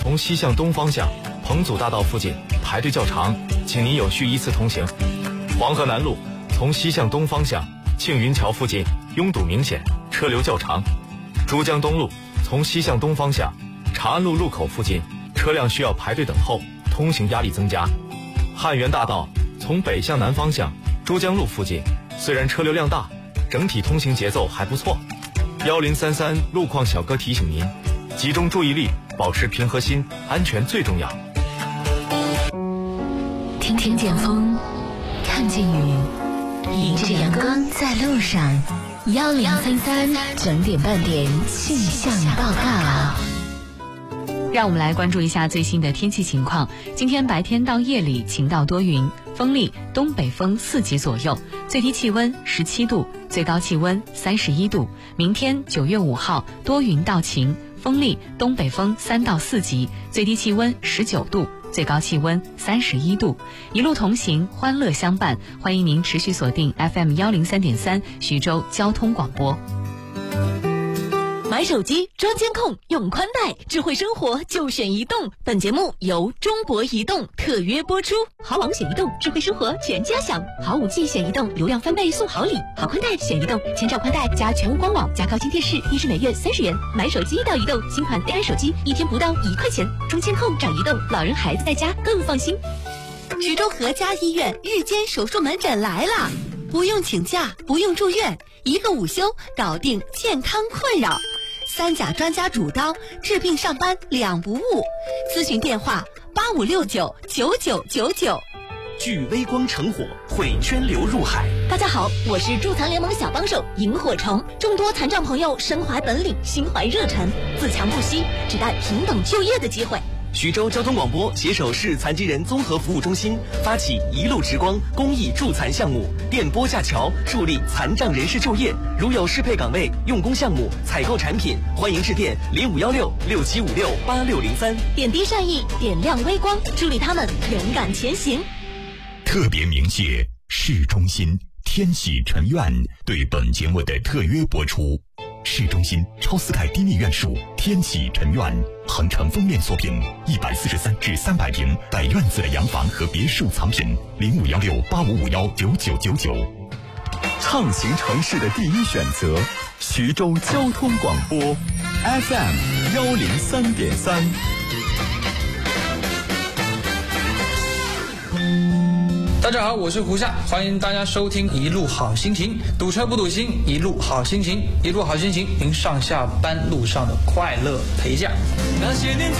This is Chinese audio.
从西向东方向彭祖大道附近排队较长，请您有序依次同行。黄河南路从西向东方向庆云桥附近拥堵明显，车流较长。珠江东路从西向东方向长安路路口附近车辆需要排队等候，通行压力增加。汉源大道从北向南方向珠江路附近虽然车流量大，整体通行节奏还不错。1033路况小哥提醒您，集中注意力，保持平和心，安全最重要。 听见风，看见雨，迎着阳光在路上。1033整点半点气象报告。 让我们来关注一下最新的天气情况。今天白天到夜里晴到多云，风力东北风4级左右，最低气温17度，最高气温31度。明天9月5号多云到晴，风力东北风3到4级，最低气温19度，最高气温31度。一路同行，欢乐相伴，欢迎您持续锁定 FM 103.3徐州交通广播。 买手机装监控用宽带，智慧生活就选移动。本节目由中国移动特约播出。好网选移动，智慧生活全家享。好5G 选移动，流量翻倍送好礼。好宽带选移动，千兆宽带加全屋官网加高清电视，1支每月30元。买手机到移动，新款 AI 手机1天不到1块钱。装监控找移动，老人孩子在家更放心。徐州和家医院日间手术门诊来了，不用请假，不用住院，1个午休搞定健康困扰。3甲专家主刀，治病上班2不误。咨询电话85699999。 聚微光成火，汇涓流入海。 大家好，我是助残联盟小帮手萤火虫。众多残障朋友身怀本领，心怀热忱，自强不息，只待平等就业的机会。 徐州交通广播携手市残疾人综合服务中心，发起一路直光公益助残项目，电波架桥，助力残障人士就业。如有适配岗位、用工项目、采购产品，欢迎致电051667568603。 点滴善意，点亮微光，助力他们勇敢前行。 特别鸣谢市中心天喜臣院对本节目的特约播出。市中心超斯凯低密院墅天喜臣院，恒城封面作品，143至300平带院子的洋房和别墅藏品，051685519999。 畅行城市的第一选择，徐州交通广播 FM 103.3。 大家好，我是胡夏，欢迎大家收听一路好心情，堵车不堵心，一路好心情，一路好心情，您上下班路上的快乐陪驾。那些年